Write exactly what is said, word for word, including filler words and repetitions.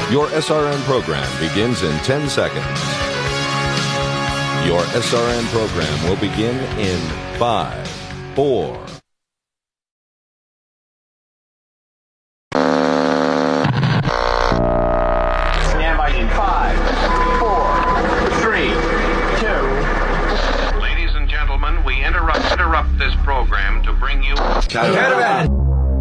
Your S R N program begins in ten seconds. Your S R N program will begin in five, four. Stand by in five, four, three, two. Ladies and gentlemen, we interrupt interrupt this program to bring you... Caravan!